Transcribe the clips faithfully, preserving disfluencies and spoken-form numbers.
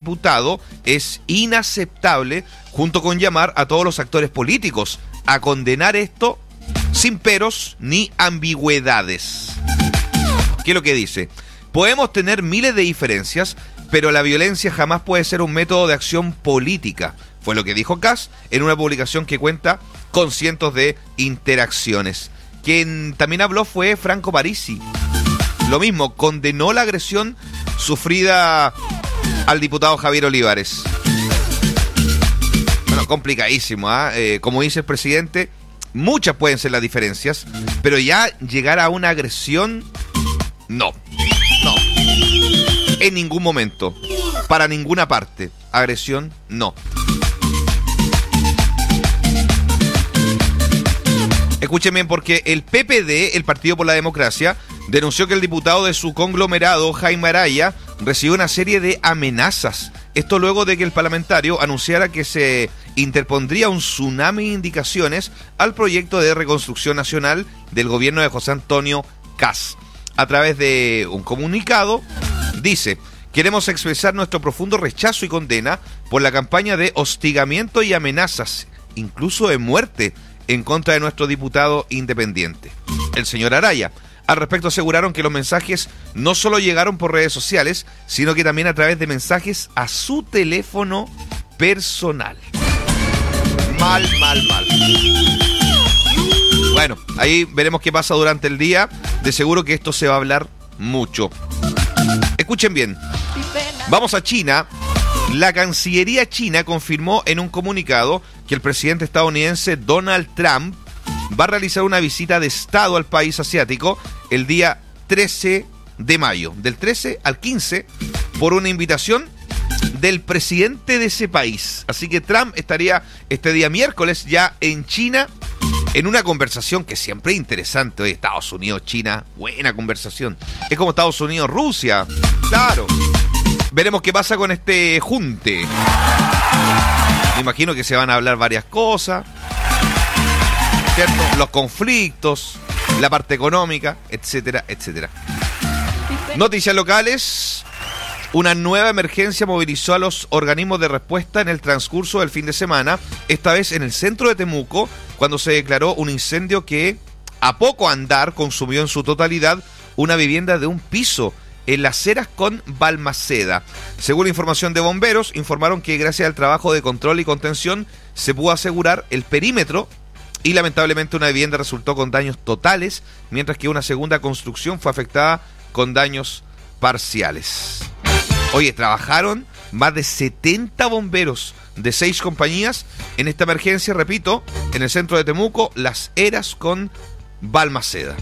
diputado es inaceptable, junto con llamar a todos los actores políticos a condenar esto sin peros ni ambigüedades. ¿Qué es lo que dice? Podemos tener miles de diferencias, pero la violencia jamás puede ser un método de acción política. Fue lo que dijo Kast en una publicación que cuenta con cientos de interacciones. Quien también habló fue Franco Parisi. Lo mismo, condenó la agresión sufrida al diputado Javier Olivares. Bueno, complicadísimo, ¿eh? Eh, como dice el presidente, muchas pueden ser las diferencias, pero ya llegar a una agresión, no, no. En ningún momento, para ninguna parte, agresión, no. Escuchen bien, porque el P P D, el Partido por la Democracia, denunció que el diputado de su conglomerado, Jaime Araya, recibió una serie de amenazas. Esto luego de que el parlamentario anunciara que se interpondría un tsunami de indicaciones al proyecto de reconstrucción nacional del gobierno de José Antonio Kast. A través de un comunicado, dice: queremos expresar nuestro profundo rechazo y condena por la campaña de hostigamiento y amenazas, incluso de muerte, en contra de nuestro diputado independiente, el señor Araya. Al respecto aseguraron que los mensajes no solo llegaron por redes sociales, sino que también a través de mensajes a su teléfono personal. Mal, mal, mal. Bueno, ahí veremos qué pasa durante el día. De seguro que esto se va a hablar mucho. Escuchen bien. Vamos a China. La Cancillería china confirmó en un comunicado que el presidente estadounidense Donald Trump va a realizar una visita de Estado al país asiático el día trece de mayo, del trece al quince, por una invitación del presidente de ese país. Así que Trump estaría este día miércoles ya en China en una conversación que siempre es interesante. Oye, Estados Unidos, China, buena conversación. Es como Estados Unidos, Rusia, claro. Veremos qué pasa con este junte. Me imagino que se van a hablar varias cosas, ¿cierto? Los conflictos, la parte económica, etcétera, etcétera. Noticias locales. Una nueva emergencia movilizó a los organismos de respuesta en el transcurso del fin de semana, esta vez en el centro de Temuco, cuando se declaró un incendio que, a poco andar, consumió en su totalidad una vivienda de un piso en Las Heras con Balmaceda. Según la información de bomberos, informaron que gracias al trabajo de control y contención se pudo asegurar el perímetro y lamentablemente una vivienda resultó con daños totales, mientras que una segunda construcción fue afectada con daños parciales. Oye, trabajaron más de setenta bomberos de seis compañías en esta emergencia, repito, en el centro de Temuco, Las Heras con Balmaceda.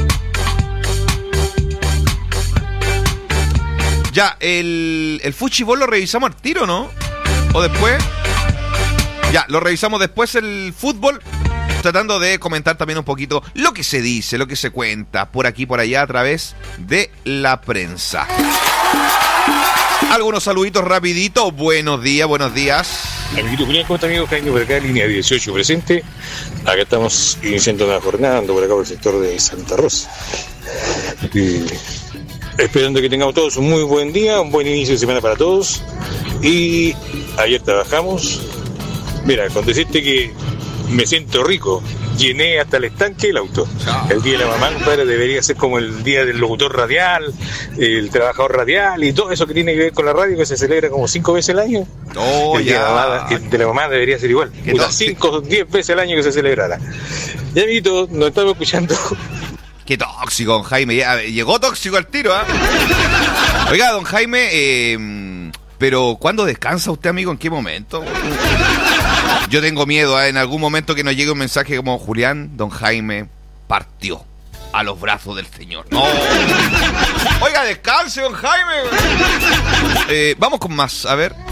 Ya, el, el fútbol lo revisamos al tiro, ¿no? ¿O después? Ya, lo revisamos después el fútbol, tratando de comentar también un poquito lo que se dice, lo que se cuenta por aquí, por allá, a través de la prensa. Algunos saluditos rapidito. Buenos días, buenos días. Amiguito Julián, ¿cómo está, amigo? Jaime por acá, línea dieciocho presente. Acá estamos iniciando la jornada, ando por acá por el sector de Santa Rosa. Y esperando que tengamos todos un muy buen día, un buen inicio de semana para todos. Y ayer trabajamos. Mira, con decirte que me siento rico. Llené hasta el estanque el auto. El día de la mamá, compadre, debería ser como el día del locutor radial, el trabajador radial y todo eso que tiene que ver con la radio, que se celebra como cinco veces al año. Oh, el, ya. día de la mamá, el de la mamá debería ser igual. Unas cinco o diez veces al año que se celebrara. Ya, amiguito, nos estamos escuchando. Qué tóxico, don Jaime. Ya, llegó tóxico al tiro, ¿ah? ¿eh? Oiga, don Jaime, eh, pero ¿cuándo descansa usted, amigo? ¿En qué momento? Yo tengo miedo, ¿eh? En algún momento que nos llegue un mensaje como: Julián, don Jaime partió a los brazos del Señor. No. Oiga, descanse, don Jaime. Eh, vamos con más, a ver.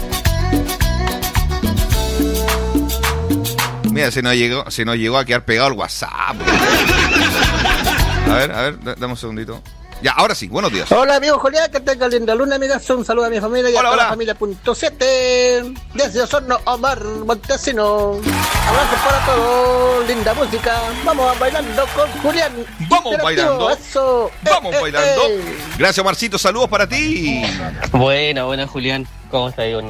Mira, se nos llegó, se nos llegó a quedar pegado el WhatsApp. A ver, a ver, dame un segundito. Ya, ahora sí, buenos días. Hola, amigo Julián, que tenga linda luna, amigas. Un saludo a mi familia y hola, a toda hola. la familia punto siete. Desde Osorno, Omar Montesino. Abrazo para todos, linda música. Vamos bailando con Julián. Vamos bailando. Eso. Vamos eh, bailando. Eh, eh. Gracias, Marcito, saludos para ti. Buena, buena, Julián. ¿Cómo estás, Ivonne?